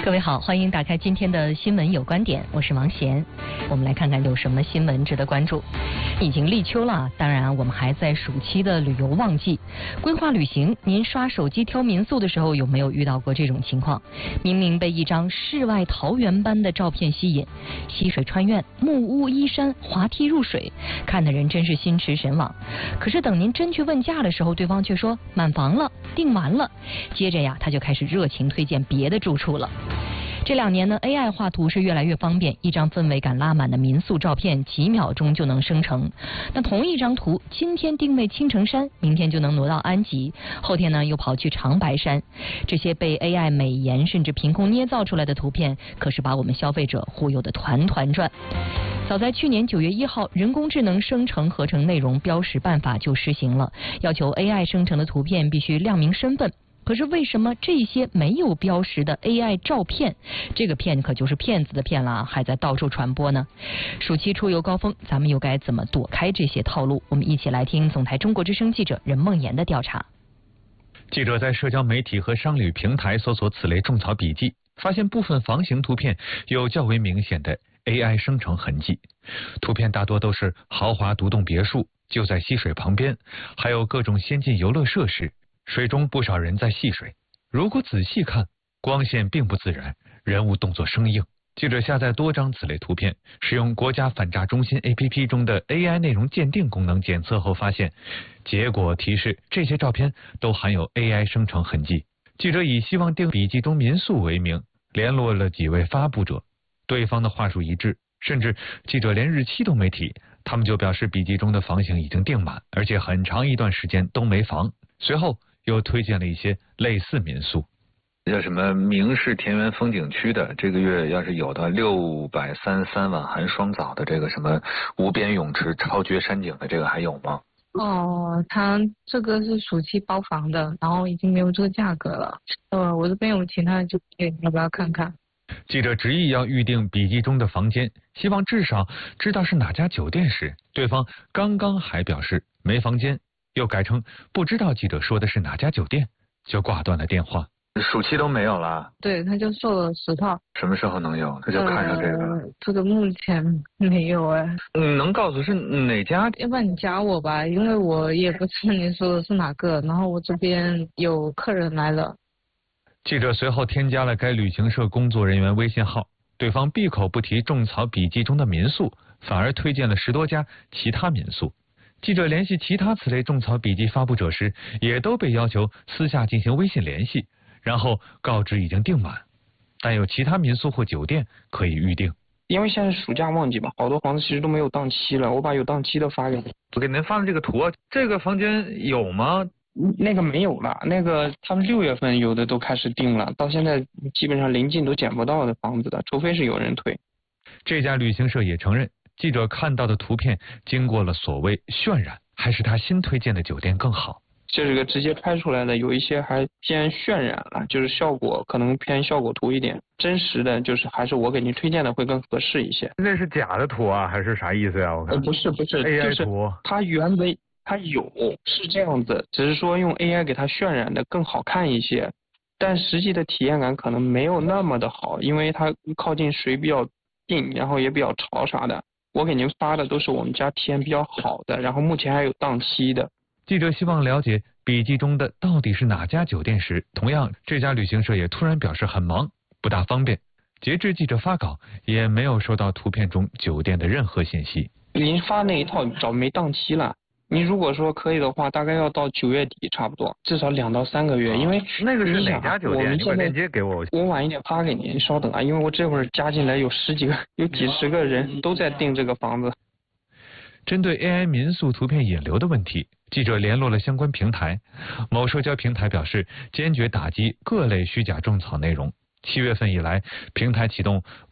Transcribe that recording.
各位好，欢迎打开今天的新闻有观点，我是王贤。我们来看看有什么新闻值得关注。已经立秋了，当然我们还在暑期的旅游旺季。规划旅行，您刷手机挑民宿的时候有没有遇到过这种情况？明明被一张世外桃源般的照片吸引，溪水穿院，木屋依山，滑梯入水，看的人真是心驰神往。可是等您真去问价的时候，对方却说满房了，订完了。接着呀，他就开始热情推荐别的住处了。这2年呢 ，AI 画图是越来越方便，一张氛围感拉满的民宿照片几秒钟就能生成。那同一张图，今天定位青城山，明天就能挪到安吉，后天呢又跑去长白山。这些被 AI 美颜甚至凭空捏造出来的图片，可是把我们消费者忽悠得团团转。早在去年9月1号，人工智能生成合成内容标识办法就施行了，要求 AI 生成的图片必须亮明身份。可是为什么这些没有标识的 AI 照片，这个骗可就是骗子的骗了，还在到处传播呢？暑期出游高峰，咱们又该怎么躲开这些套路？我们一起来听总台中国之声记者任梦妍的调查。 记者在社交媒体和商旅平台搜索此类种草笔记，发现部分房型图片有较为明显的 AI 生成痕迹。图片大多都是豪华独栋别墅，就在溪水旁边，还有各种先进游乐设施。水中不少人在戏水，如果仔细看，光线并不自然，人物动作生硬。记者下载多张此类图片，使用国家反诈中心 APP 中的 AI 内容鉴定功能检测后发现，结果提示这些照片都含有 AI 生成痕迹。记者以希望订笔记中民宿为名，联络了几位发布者，对方的话术一致，甚至记者连日期都没提，他们就表示笔记中的房型已经订满，而且很长一段时间都没房。随后又推荐了一些类似民宿， 叫什么明市田园风景区的，这个月要是有的633晚含双早的这个什么无边泳池超绝山景的，这个还有吗？ 哦，他这个是暑期包房的，然后已经没有这个价格了。我这边有其他的酒店，要不要看看？ 记者执意要预定笔记中的房间，希望至少知道是哪家酒店时，对方刚刚还表示没房间，又改成不知道记者说的是哪家酒店，就挂断了电话。 暑期都没有了？ 对，他就售了10套。 什么时候能有？他就看上这个。 这个目前没有哎。 能告诉是哪家？ 要不然你加我吧，因为我也不知道你说的是哪个，然后我这边有客人来了。 记者随后添加了该旅行社工作人员微信号，对方闭口不提种草笔记中的民宿，反而推荐了10多家其他民宿。记者联系其他此类种草笔记发布者时，也都被要求私下进行微信联系，然后告知已经订满，但有其他民宿或酒店可以预定。 因为现在暑假旺季嘛，好多房子其实都没有档期了，我把有档期的发给你。 我给您发的这个图啊，这个房间有吗？ 那个没有了，那个他们6月份有的都开始订了，到现在基本上临近都捡不到的房子的，除非是有人退。 这家旅行社也承认，记者看到的图片经过了所谓渲染，还是他新推荐的酒店更好。 这个直接拍出来的有一些还偏渲染了，就是效果可能偏效果图一点，真实的就是还是我给您推荐的会更合适一些。 那是假的图啊，还是啥意思呀？我看不是 AI 图， 它原本它有是这样子，只是说用 AI 给它渲染的更好看一些，但实际的体验感可能没有那么的好，因为它靠近水比较近，然后也比较潮啥的。我给您发的都是我们家体验比较好的，然后目前还有档期的。 记者希望了解笔记中的到底是哪家酒店时，同样这家旅行社也突然表示很忙，不大方便。截至记者发稿，也没有收到图片中酒店的任何信息。 您发那一套早没档期了，你如果说可以的话，大概要到9月底差不多，至少2到3个月。因为那个是哪家酒店？你把链接给我。 我晚一点发给你，你稍等啊，因为我这会儿加进来有几十个人都在订这个房子。 针对 AI 民宿图片引流的问题，记者联络了相关平台，某社交平台表示坚决打击各类虚假种草内容。7月份以来，平台启动